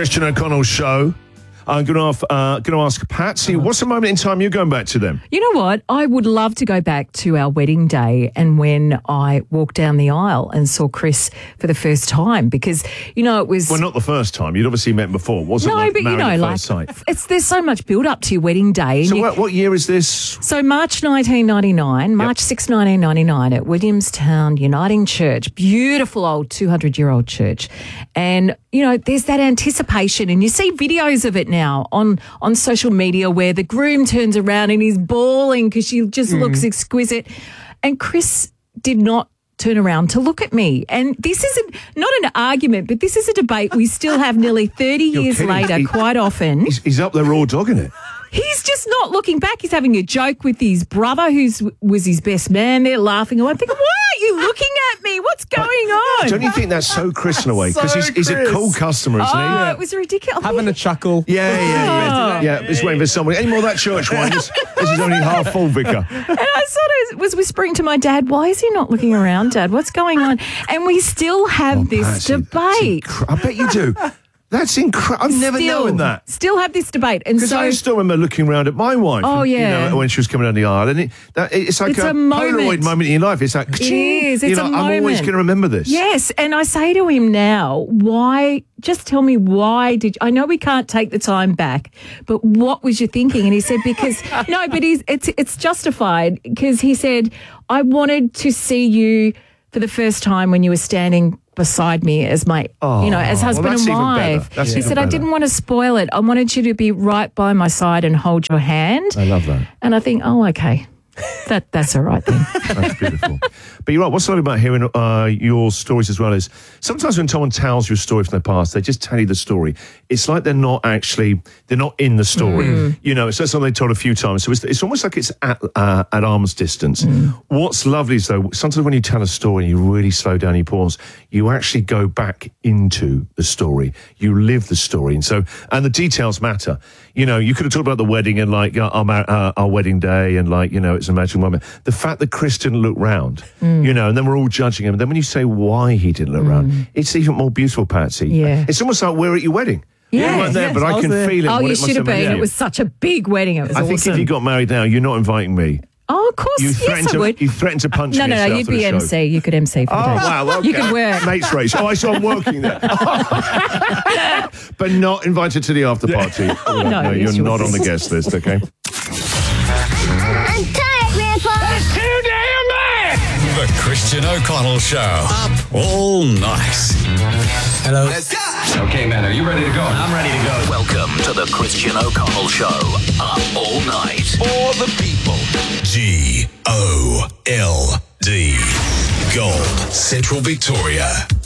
Christian O'Connell show. I'm going to ask Patsy, what's the moment in time you're going back to them? You know what? I would love to go back to our wedding day and when I walked down the aisle and saw Chris for the first time because, you know, it was... Well, not the first time. You'd obviously met him before. Wasn't No, like but, you married know, at like, first sight. there's so much build-up to your wedding day. So And what year is this? So March 1999, March 6, 1999 at Williamstown Uniting Church, beautiful old 200-year-old church. And, you know, there's that anticipation and you see videos of it now on social media where the groom turns around and he's bawling because she just looks exquisite. And Chris did not turn around to look at me. And this is not an argument, but this is a debate we still have nearly 30 years kidding. later quite often. He's up there raw dogging it. He's just not looking back. He's having a joke with his brother, who was his best man. They're laughing. I'm thinking, why are you looking at me? What's going on? Don't you think that's so Chris in a way? Because he's a cool customer, isn't he? Oh, it was ridiculous. Having a chuckle. Yeah. Just waiting for someone. Any more of that church wine? This is only half full, Vicar. And I sort of was whispering to my dad, why is he not looking around, Dad? What's going on? And we still have this Patsy, debate. I bet you do. That's incredible. I've never known that. Still have this debate. And Because so I still remember looking around at my wife. Oh, yeah. You know, when she was coming down the aisle. And it's like It's a a moment. Polaroid moment in your life. It's like, It is. It's you know, a I'm always moment. going to remember this. Yes, and I say to him now, just tell me why I know we can't take the time back, but what was you thinking? And he said, because, no, but it's justified because he said, I wanted to see you for the first time when you were standing beside me as my, as husband that's and even better. wife. That's He even said, I better. didn't want to spoil it. I wanted you to be right by my side and hold your hand. I love that. And I think, oh, okay. That's all right then. That's beautiful. But you're right. What's lovely about hearing your stories as well is sometimes when someone tells you a story from their past, they just tell you the story. It's like they're not in the story. You know, it's something they told a few times. So it's almost like it's at arm's distance. What's lovely is though, sometimes when you tell a story and you really slow down, you pause, you actually go back into the story. You live the story. And the details matter. You know, you could have talked about the wedding and like our wedding day and like, you know, it's a magical moment. The fact that Chris didn't look round, you know, and then we're all judging him. And then when you say why he didn't look round, it's even more beautiful, Patsy. Yeah. It's almost like we're at your wedding. Yeah. You weren't there, but I can feel it. Oh, what you it must should have meant been. to It you. was such a big wedding. It was I awesome. think if you got married now, you're not inviting me. Oh, of course, yes, I would. You threatened to punch me. No, after you'd the be show. MC. You could MC for the day. Wow, okay. You could work. Mates race. Oh, I saw I'm working there. But not invited to the after party. No, yes, you're you not would. on the guest list, okay? I'm tired, Grandpa. Too damn bad! The Christian O'Connell Show. Up all night. Hello. Let's go. Okay, man, are you ready to go? I'm ready to go. Welcome to the Christian O'Connell Show. Up all night. For the people. GOLD. Gold. Central Victoria.